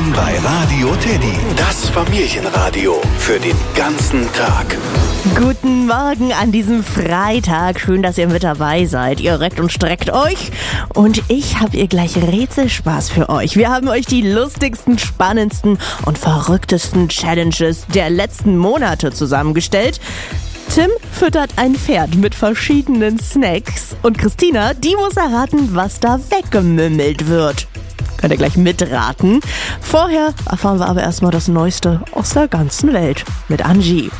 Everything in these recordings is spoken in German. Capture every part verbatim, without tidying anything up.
Willkommen bei Radio Teddy, das Familienradio für den ganzen Tag. Guten Morgen an diesem Freitag. Schön, dass ihr mit dabei seid. Ihr reckt und streckt euch. Und ich habe ihr gleich Rätselspaß für euch. Wir haben euch die lustigsten, spannendsten und verrücktesten Challenges der letzten Monate zusammengestellt. Tim füttert ein Pferd mit verschiedenen Snacks. Und Christina, die muss erraten, was da weggemümmelt wird. Könnt ihr gleich mitraten. Vorher erfahren wir aber erstmal das Neueste aus der ganzen Welt mit Angie.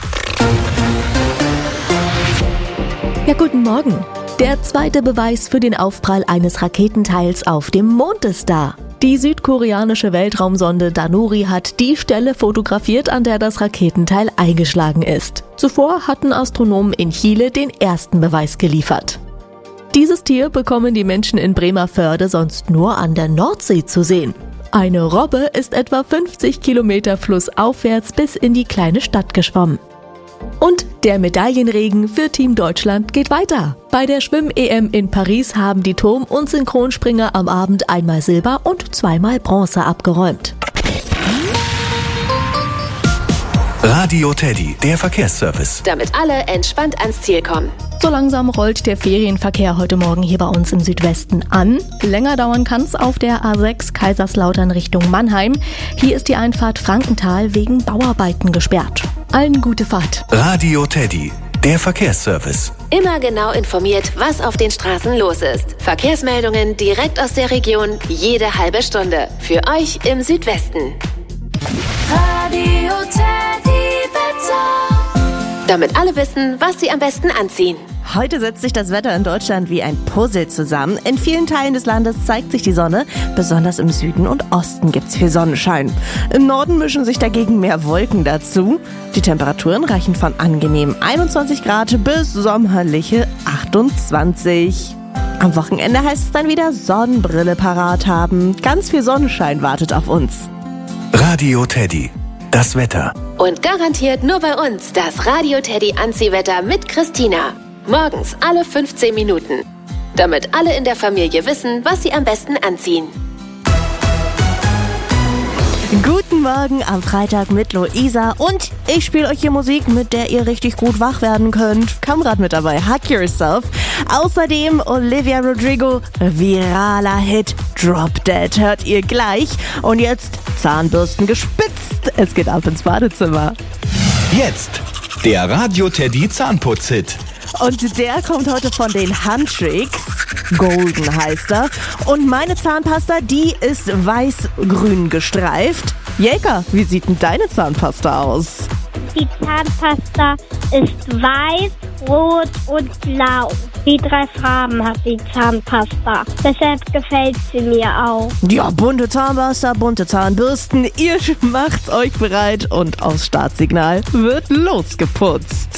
Ja, guten Morgen. Der zweite Beweis für den Aufprall eines Raketenteils auf dem Mond ist da. Die südkoreanische Weltraumsonde Danuri hat die Stelle fotografiert, an der das Raketenteil eingeschlagen ist. Zuvor hatten Astronomen in Chile den ersten Beweis geliefert. Dieses Tier bekommen die Menschen in Bremervörde sonst nur an der Nordsee zu sehen. Eine Robbe ist etwa fünfzig Kilometer flussaufwärts bis in die kleine Stadt geschwommen. Und der Medaillenregen für Team Deutschland geht weiter. Bei der Schwimm-E M in Paris haben die Turm- und Synchronspringer am Abend einmal Silber und zweimal Bronze abgeräumt. Radio Teddy, der Verkehrsservice. Damit alle entspannt ans Ziel kommen. So langsam rollt der Ferienverkehr heute Morgen hier bei uns im Südwesten an. Länger dauern kann es auf der A sechs Kaiserslautern Richtung Mannheim. Hier ist die Einfahrt Frankenthal wegen Bauarbeiten gesperrt. Allen gute Fahrt. Radio Teddy, der Verkehrsservice. Immer genau informiert, was auf den Straßen los ist. Verkehrsmeldungen direkt aus der Region, jede halbe Stunde. Für euch im Südwesten. Radio Teddy Wetter. Damit alle wissen, was sie am besten anziehen. Heute setzt sich das Wetter in Deutschland wie ein Puzzle zusammen. In vielen Teilen des Landes zeigt sich die Sonne. Besonders im Süden und Osten gibt's viel Sonnenschein. Im Norden mischen sich dagegen mehr Wolken dazu. Die Temperaturen reichen von angenehmen einundzwanzig Grad bis sommerliche achtundzwanzig. Am Wochenende heißt es dann wieder Sonnenbrille parat haben. Ganz viel Sonnenschein wartet auf uns. Radio Teddy, das Wetter. Und garantiert nur bei uns das Radio Teddy Anziehwetter mit Christina. Morgens alle fünfzehn Minuten. Damit alle in der Familie wissen, was sie am besten anziehen. Guten Morgen am Freitag mit Luisa und ich spiele euch hier Musik, mit der ihr richtig gut wach werden könnt. Kamrad mit dabei, Hug Yourself. Außerdem Olivia Rodrigo, viraler Hit, Drop Dead hört ihr gleich. Und jetzt Zahnbürsten gespitzt, es geht ab ins Badezimmer. Jetzt der Radio Teddy Zahnputz-Hit. Und der kommt heute von den Huntrix. Golden heißt er. Und meine Zahnpasta, die ist weiß-grün gestreift. Jäger, wie sieht denn deine Zahnpasta aus? Die Zahnpasta ist weiß, rot und blau. Die drei Farben hat die Zahnpasta. Deshalb gefällt sie mir auch. Ja, bunte Zahnpasta, bunte Zahnbürsten. Ihr macht's euch bereit und aufs Startsignal wird losgeputzt.